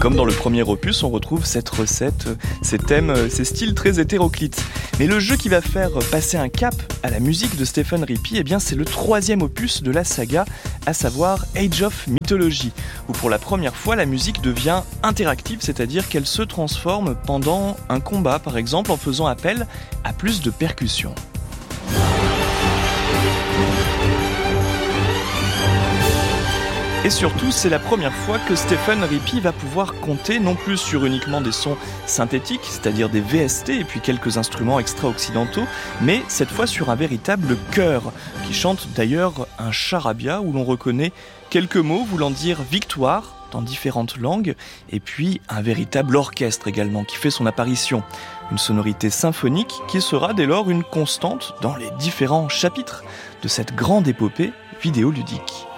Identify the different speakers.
Speaker 1: comme dans le premier opus, on retrouve cette recette, ces thèmes, ces styles très hétéroclites. Mais le jeu qui va faire passer un cap à la musique de Stephen Rippey, c'est le troisième opus de la saga, à savoir Age of Mythology, où pour la première fois la musique devient interactive, c'est-à-dire qu'elle se transforme pendant un combat, par exemple, en faisant appel à plus de percussions. Et surtout, c'est la première fois que Stephen Rippey va pouvoir compter non plus sur uniquement des sons synthétiques, c'est-à-dire des VST et puis quelques instruments extra-occidentaux, mais cette fois sur un véritable chœur, qui chante d'ailleurs un charabia où l'on reconnaît quelques mots voulant dire victoire dans différentes langues, et puis un véritable orchestre également qui fait son apparition. Une sonorité symphonique qui sera dès lors une constante dans les différents chapitres de cette grande épopée vidéoludique.